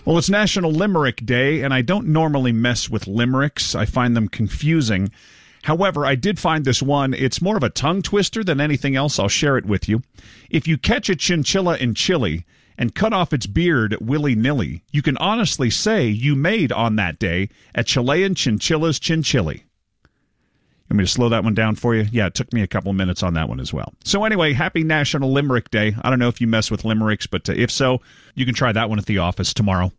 Well, it's National Limerick Day, and I don't normally mess with limericks. I find them confusing. However, I did find this one. It's more of a tongue twister than anything else. I'll share it with you. If you catch a chinchilla in Chile and cut off its beard willy-nilly, you can honestly say you made on that day a Chilean chinchilla's chinchilli. You want me to slow that one down for you? Yeah, it took me a couple of minutes on that one as well. So anyway, happy National Limerick Day. I don't know if you mess with limericks, but if so, you can try that one at the office tomorrow.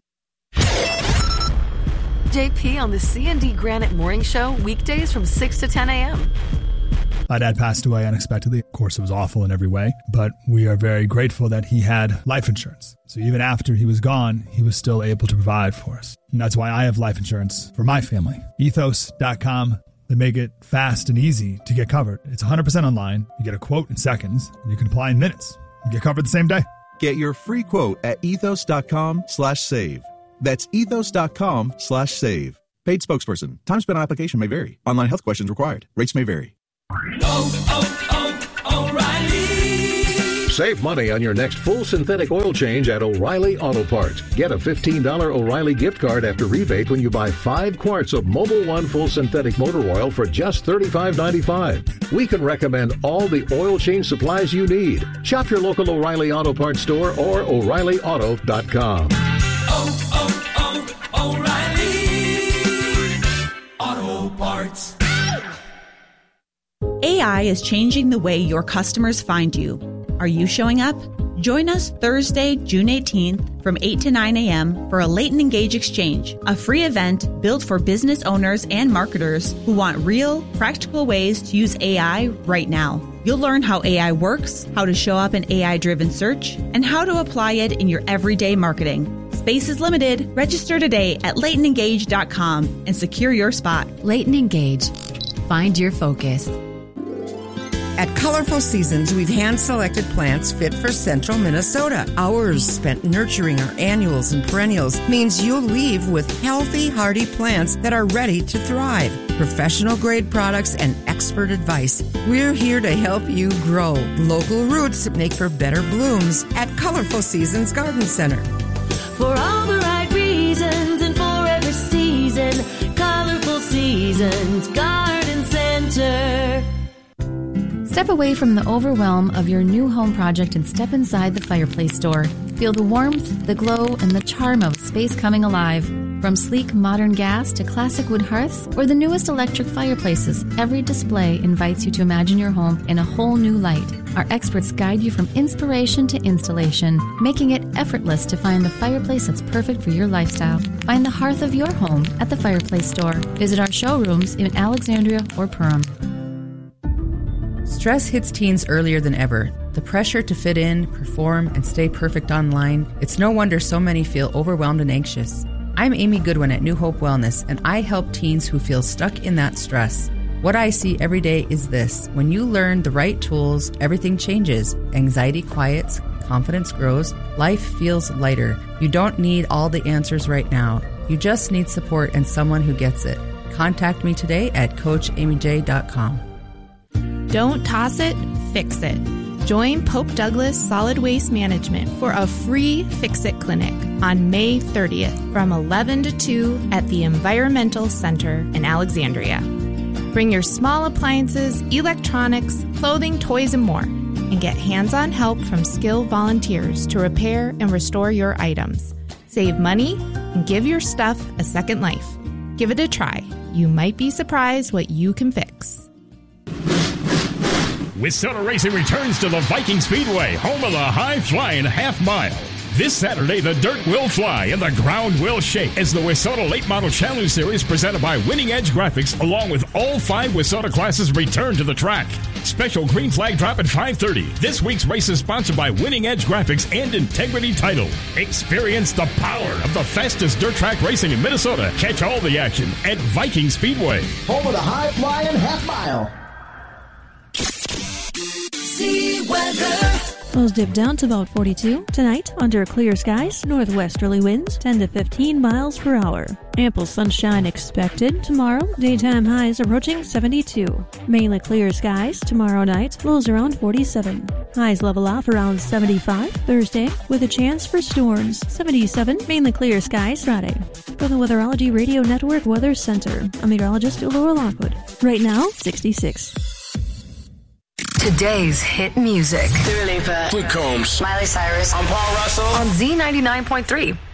JP on the C&D Granite Morning Show, weekdays from 6 to 10 a.m. My dad passed away unexpectedly. Of course, it was awful in every way, but we are very grateful that he had life insurance. So even after he was gone, he was still able to provide for us. And that's why I have life insurance for my family. Ethos.com. They make it fast and easy to get covered. It's 100% online. You get a quote in seconds, and you can apply in minutes. You get covered the same day. Get your free quote at ethos.com/save. That's ethos.com/save. Paid spokesperson. Time spent on application may vary. Online health questions required. Rates may vary. O'Reilly. Save money on your next full synthetic oil change at O'Reilly Auto Parts. Get a $15 O'Reilly gift card after rebate when you buy 5 quarts of Mobil 1 full synthetic motor oil for just $35.95. We can recommend all the oil change supplies you need. Shop your local O'Reilly Auto Parts store or O'ReillyAuto.com. O'Reilly Auto Parts. AI is changing the way your customers find you. Are you showing up? Join us Thursday, June 18th from 8 to 9 a.m. for a Leighton Engage Exchange, a free event built for business owners and marketers who want real, practical ways to use AI right now. You'll learn how AI works, how to show up in AI-driven search, and how to apply it in your everyday marketing. Space is limited. Register today at LeightonEngage.com and secure your spot. Leighton Engage. Find your focus. At Colorful Seasons, we've hand-selected plants fit for central Minnesota. Hours spent nurturing our annuals and perennials means you'll leave with healthy, hardy plants that are ready to thrive. Professional-grade products and expert advice. We're here to help you grow. Local roots make for better blooms at Colorful Seasons Garden Center. For all the right reasons and for every season, Colorful Seasons Garden Center. Step away from the overwhelm of your new home project and step inside the Fireplace Store. Feel the warmth, the glow, and the charm of space coming alive. From sleek modern gas to classic wood hearths or the newest electric fireplaces, every display invites you to imagine your home in a whole new light. Our experts guide you from inspiration to installation, making it effortless to find the fireplace that's perfect for your lifestyle. Find the hearth of your home at the Fireplace Store. Visit our showrooms in Alexandria or Perham. Stress hits teens earlier than ever. The pressure to fit in, perform, and stay perfect online. It's no wonder so many feel overwhelmed and anxious. I'm Amy Goodwin at New Hope Wellness, and I help teens who feel stuck in that stress. What I see every day is this. When you learn the right tools, everything changes. Anxiety quiets, confidence grows, life feels lighter. You don't need all the answers right now. You just need support and someone who gets it. Contact me today at CoachAmyJ.com. Don't toss it, fix it. Join Pope Douglas Solid Waste Management for a free Fix-It clinic on May 30th from 11 to 2 at the Environmental Center in Alexandria. Bring your small appliances, electronics, clothing, toys, and more, and get hands-on help from skilled volunteers to repair and restore your items. Save money and give your stuff a second life. Give it a try. You might be surprised what you can fix. WISSOTA Racing returns to the Viking Speedway, home of the high-flying half-mile. This Saturday, the dirt will fly and the ground will shake as the WISSOTA Late Model Challenge Series presented by Winning Edge Graphics, along with all 5 WISSOTA classes, return to the track. Special green flag drop at 5:30. This week's race is sponsored by Winning Edge Graphics and Integrity Title. Experience the power of the fastest dirt track racing in Minnesota. Catch all the action at Viking Speedway, home of the high-flying half-mile. See weather. Lows dip down to about 42. Tonight, under clear skies, northwesterly winds 10 to 15 miles per hour. Ample sunshine expected. Tomorrow, daytime highs approaching 72. Mainly clear skies. Tomorrow night, lows around 47. Highs level off around 75. Thursday, with a chance for storms. 77. Mainly clear skies Friday. From the Weatherology Radio Network Weather Center, I'm meteorologist Laura Lockwood. Right now, 66. Today's hit music. Dua Lipa. Luke Combs. Miley Cyrus. I'm Paul Russell. On Z99.3.